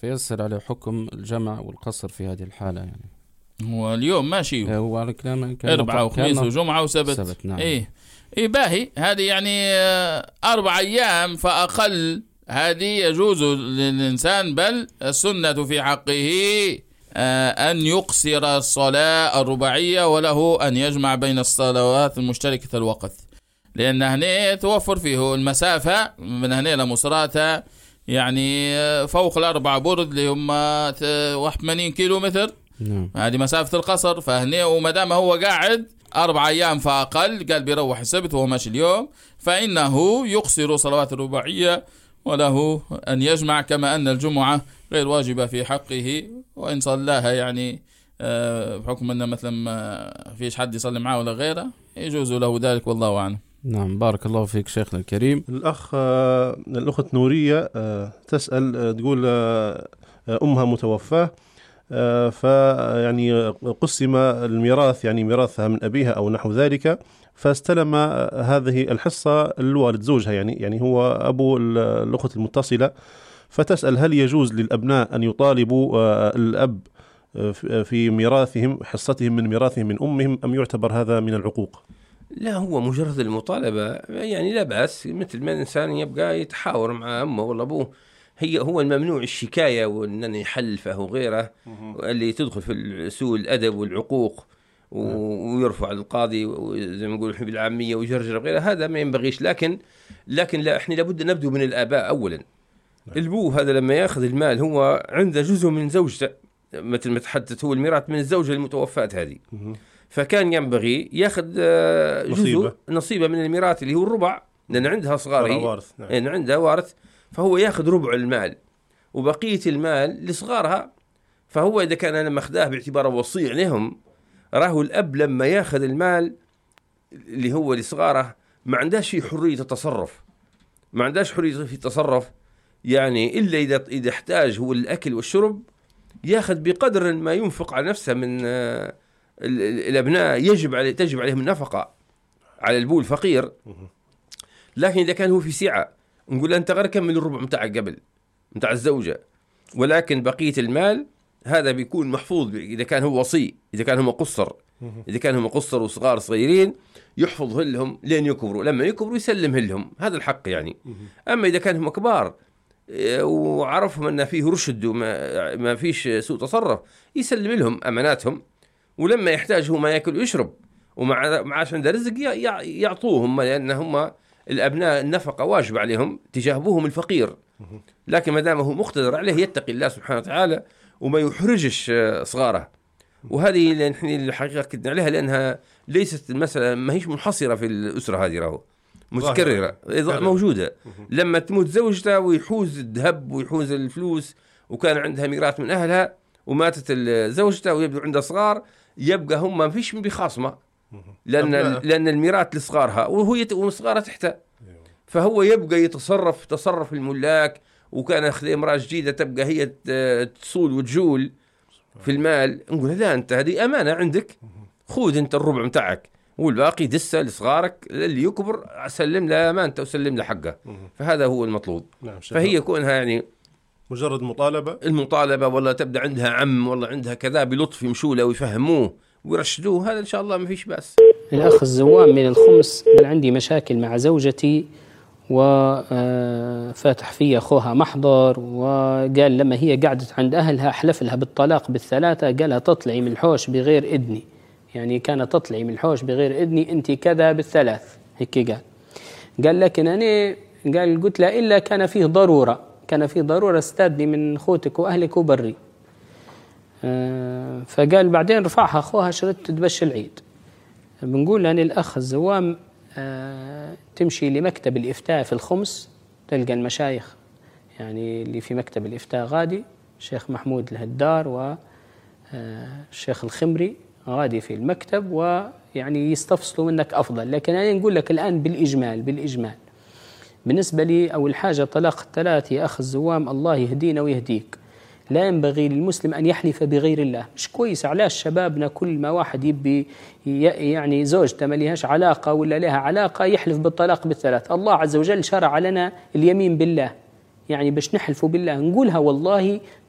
فيصل عليه حكم الجمع والقصر في هذه الحالة يعني. هو اليوم ماشي هو على كلامه أربعة وخميس وجمعة وسبت. نعم. إيه باهي، هذه يعني 4 أيام فأقل، هذه يجوز للإنسان، بل السنة في حقه أن يقصر الصلاة الرباعية، وله أن يجمع بين الصلوات المشتركة الوقت، لأن هنا توفر فيه المسافة من هنا لمصراتة يعني فوق 4 برد اللي هم 81 كيلو متر. هذه مسافة القصر. فهنا ومدام هو قاعد 4 أيام فأقل، قال بيروح السبت وهو ماشي اليوم، فإنه يقصر صلوات الرباعية وله أن يجمع، كما أن الجمعة غير واجبة في حقه، وإن صلاها يعني بحكم أن مثلا ما فيش حد يصلي معه ولا غيره يجوز له ذلك، والله أعلم. نعم، بارك الله فيك شيخنا الكريم. الأخت نورية تسأل، تقول أمها متوفاة، فيعني قسم الميراث، يعني ميراثها من أبيها أو نحو ذلك، فاستلم هذه الحصة الوالد زوجها، يعني هو أبو الأخت المتصلة. فتسأل هل يجوز للأبناء أن يطالبوا الأب في ميراثهم، حصتهم من ميراثهم من أمهم، أم يعتبر هذا من العقوق؟ لا، هو مجرد المطالبة يعني لا بأس، مثل ما الإنسان يبقى يتحاور مع أمه ولا أبوه. هو الممنوع الشكاية وأن يحلفه وغيره، اللي تدخل في سوء الأدب والعقوق ويرفع القاضي زي ما نقول بالعامية ويجرجر غيره، هذا ما ينبغيش. لكن لا، احنا لابد نبدو من الآباء أولا. البو هذا لما يأخذ المال هو عنده جزء من زوجته، مثل ما تحدث هو الميراث من الزوجة المتوفاة هذه، فكان ينبغي ياخذ نصيبه من الميراث اللي هو الربع، لأن عندها صغار، يعني عندها وارث، فهو ياخذ ربع المال وبقية المال لصغارها. فهو إذا كان أنا مخداه باعتباره وصي عليهم، راه الأب لما ياخذ المال اللي هو لصغاره ما عندهش حرية التصرف، ما عندهش حرية في التصرف، يعني إلا إذا احتاج هو الأكل والشرب، ياخذ بقدر ما ينفق على نفسه من الأبناء، تجب عليهم النفقة على البو الفقير. لكن إذا كان هو في سعة، نقول أنت غير كمل الربع متاعك قبل متاع الزوجة، ولكن بقية المال هذا بيكون محفوظ إذا كان هو وصي، إذا كان هم قصر، إذا كان هم قصر وصغار صغيرين يحفظ لهم لين يكبروا، لما يكبروا يسلمه لهم، هذا الحق يعني. أما إذا كان هم كبار وعرفهم أن فيه رشد وما فيش سوء تصرف، يسلم لهم أماناتهم، ولما يحتاجوا ما يأكل ويشرب ومعاش عنده رزق يعطوهم، لأن هم الأبناء النفقة واجب عليهم تجاه أبوهم الفقير. لكن ما دام هو مقتدر عليه يتقي الله سبحانه وتعالى وما يحرجش صغاره. وهذه اللي نحن الحقيقة كدنا عليها، لأنها ليست المسألة ما هيش منحصرة في الأسرة هذه، راهو متكررة موجودة. لما تموت زوجته ويحوز الذهب ويحوز الفلوس، وكان عندها ميراث من أهلها وماتت زوجته ويبدو عندها صغار، يبقى هم ما فيش من بخاصمة، لأن الميراث لصغارها وصغارها تحته، فهو يبقى يتصرف تصرف الملاك. وكان أخذ امرأة جديدة تبقى هي تصول وتجول في المال، نقول لا، أنت هذه أمانة عندك، خذ أنت الربع متاعك والباقي دسه لصغارك، اللي يكبر سلم له أمانته وسلم له حقه. فهذا هو المطلوب. فهي كونها يعني مجرد المطالبة ولا تبدأ عندها عم ولا عندها كذا بلطف يمشوا له ويفهموه ويرشدوه، هذا إن شاء الله ما فيش بأس. الأخ الزوام من الخمس قال عندي مشاكل مع زوجتي، وفاتح في أخوها محضر، وقال لما هي قعدت عند أهلها حلف لها بالطلاق بالثلاثة، قالها تطلعي من الحوش بغير إذني، يعني كانت تطلعي من الحوش بغير إذني أنت كذا بالثلاث، هيك قال لكن أنا قلت لا، إلا كان فيه ضرورة استاذني من أخوتك وأهلك وبري. فقال بعدين رفعها أخوها شرط تبش العيد. بنقول أن الأخ الزوام تمشي لمكتب الإفتاء في الخمس، تلقى المشايخ يعني اللي في مكتب الإفتاء غادي، الشيخ محمود الهدار والشيخ الخمري غادي في المكتب، ويعني يستفصلوا منك أفضل. لكن أنا نقول لك الآن بالإجمال بالنسبة لي أول حاجة طلاق الثلاث يا أخ الزوام، الله يهدينا ويهديك. لا ينبغي للمسلم أن يحلف بغير الله، مش كويس. علاش شبابنا كل ما واحد يبي يعني زوجته ما لهاش علاقة ولا لها علاقة يحلف بالطلاق بالثلاث؟ الله عز وجل شرع لنا اليمين بالله، يعني باش نحلفوا بالله نقولها والله